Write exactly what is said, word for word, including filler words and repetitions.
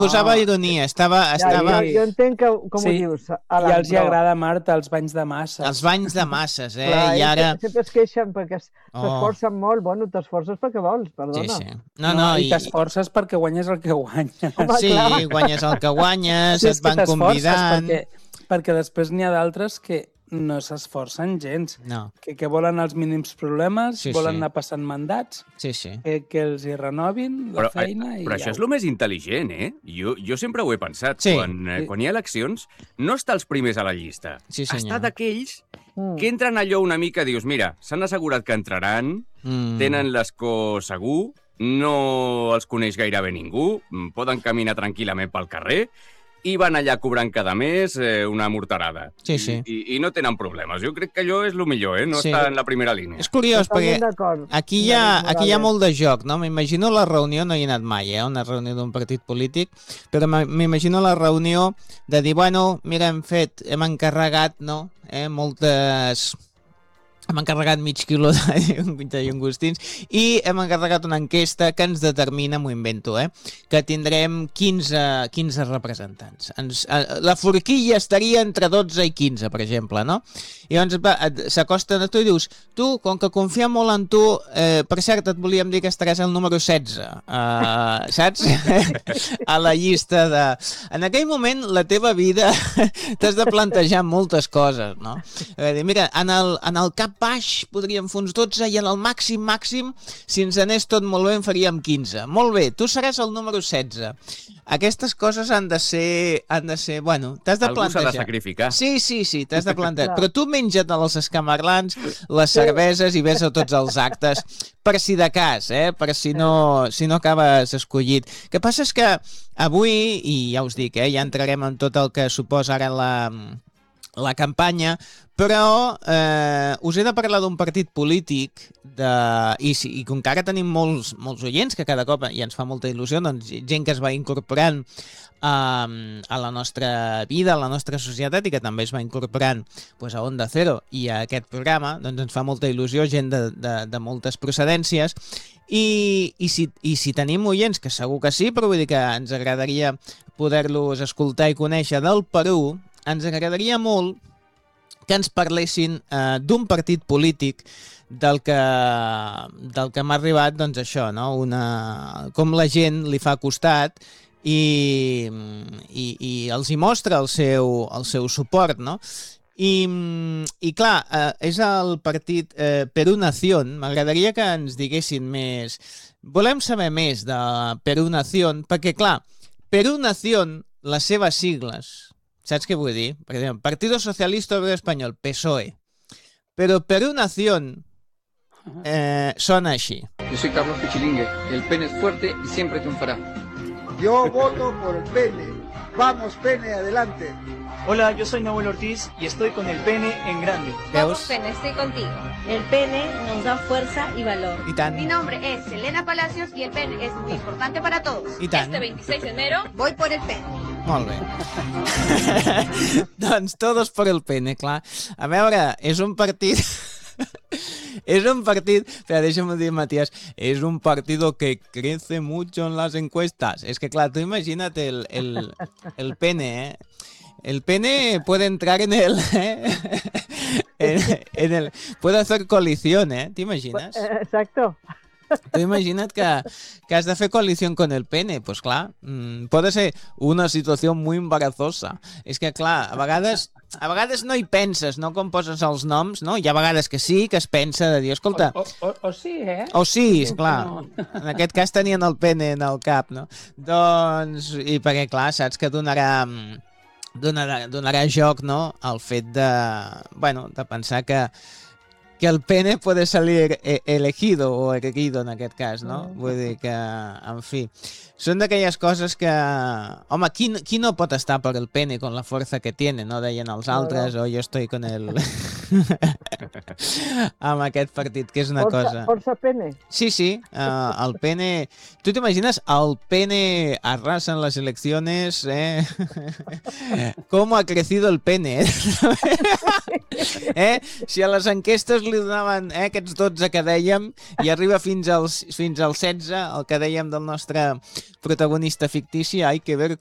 posava ironia, estava... Ja, estava... jo, jo entenc que, com Sí, ho dius, I Alan, els hi però- agrada, Marta, els banys de masses. Els banys de masses, eh? Clar, I ara... ells sempre es queixen perquè es- Oh. s'esforcen molt. Bueno, t'esforces perquè vols, Sí, perdona. sí. No, no, I i... t'esforces perquè guanyes el que guanyes. Home, Sí, clar. guanyes el que guanyes, Sí, és et que van t'esforces convidant... Perquè, perquè després n'hi ha d'altres que no s'esforcen gens, No, que, que volen els mínims problemes, Sí, volen sí. anar passant mandats, sí, sí. que, que els hi renovin la Però, feina i però això ja és el més intel·ligent, eh? Jo, jo sempre ho he pensat. Sí. Quan, eh, quan hi ha eleccions, no està els primers a la llista. Sí, senyor. Està d'aquells Mm. que entren allò una mica, dius, mira, s'han assegurat que entraran, Mm. tenen l'escó segur, no els coneix gairebé ningú, mm, poden caminar tranquil·lament pel carrer i van allà cobrant cada mes eh, una morterada. Sí, sí. I, i, I no tenen problemes. Jo crec que allò és el millor, eh? No Sí. està en la primera línia. És curiós, perquè Totalment d'acord. aquí hi, ha, David aquí hi ha Morales. molt de joc, no? M'imagino la reunió, no hi he anat mai, eh? Una reunió d'un partit polític, però m- m'imagino la reunió de dir, bueno, mira, hem fet, hem encarregat, no?, eh? Moltes... Hem encarregat mig quilo de, de llongostins i hem encarregat una enquesta que ens determina, m'ho invento, eh, que tindrem quinze, quinze representants. Ens, eh, la forquilla estaria entre dotze i quinze, per exemple, no? I llavors va, et- s'acosten a tu i dius, tu, com que confiem molt en tu, eh, per cert, et volíem dir que estaràs al número setze, eh, saps? A la llista de... En aquell moment, la teva vida t'has de plantejar moltes coses, no? Eh, dir, mira, en el, en el cap baix podríem fer uns dotze i en el màxim màxim, si ens anés tot molt bé, en faríem quinze. Molt bé, tu seràs el número setze. Aquestes coses han de ser... Han de ser bueno, t'has de Algú s'ha plantejar. de sacrificar. Sí, sí, sí, t'has de plantejar. Clar. Però tu menja't els escamarlans, les cerveses i ves a tots els actes, per si de cas, eh? Per si no, si no acabes escollit. El que passa és que avui, i ja us dic, eh? Ja entrarem en tot el que suposa ara la, la campanya, però eh, us he de parlar d'un partit polític de... I, si, i com que ara tenim molts, molts oients, que cada cop ja ens fa molta il·lusió, doncs gent que es va incorporant a, a la nostra vida, a la nostra societat i que també es va incorporant pues, a Onda Cero i a aquest programa, doncs ens fa molta il·lusió, gent de, de, de moltes procedències i, i, si, i si tenim oients, que segur que sí, però vull dir que ens agradaria poder-los escoltar i conèixer del Perú, ens agradaria molt que ens parlessin eh, d'un partit polític del que, del que m'ha arribat, doncs això, no? Una, com la gent li fa costat i, i, i els hi mostra el seu, el seu suport, no? I, i clar, eh, és el partit eh, Perú Nación. M'agradaria que ens diguessin més. Volem saber més de Perú Nación, perquè clar, Perú Nación, les seves sigles, saps què vull dir? Per exemple, Partido Socialista Obrero Español, P S O E. Però Perú Nación eh, sona així. Yo soy Carlos Pichilingue. El pene es fuerte y siempre triunfará. Yo voto por el pene. Vamos, pene, adelante. Hola, yo soy Nahuel Ortiz y estoy con el pene en grande. Vamos, Veus? pene, estoy contigo. El pene nos da fuerza y valor. I tant. Mi nombre es Elena Palacios y el pene es muy importante para todos. I tant. Este veintiséis de enero voy por el pene. Molt bé. Doncs todos por el pene, clar. A veure, és un partit... Es un partido, pero déjame decir, Matías, es un partido que crece mucho en las encuestas. Es que, claro, tú imagínate el, el, el pene, ¿eh? El pene puede entrar en el, ¿eh? en, en el... Puede hacer coalición, ¿eh? ¿Te imaginas? Eh, Exacto. Tu imagina't que, que has de fer coalició con el pene. Pues clar, mmm, puede ser una situació muy embarazosa. És que clar, a vegades, a vegades no hi penses, no? Com poses els noms, no? Hi ha vegades que sí, que es pensa de dir, escolta... O, o, o sí, eh? O sí, esclar. No. En aquest cas tenien el pene en el cap, no? Doncs, i perquè clar, saps que donarà... Donarà, donarà joc, no? El fet de... Bueno, de pensar que que el pene puede salir elegido o erguido en aquest cas, no? Vull dir que, en fi, són d'aquelles coses que... Home, qui, qui no pot estar per el pene con la fuerza que tiene, no? Deien els altres, o jo estoy con el... amb aquest partit, que és una Força, cosa... força pene. Sí, sí, uh, el pene... ¿Tú te imaginas al pene arrasa en las elecciones? Eh? ¿Cómo ha crecido el pene? eh? Si a les enquestes li donaven eh, aquests dotze que dèiem i arriba fins als, fins al setze, el que dèiem del nostre protagonista fictici, hay que ver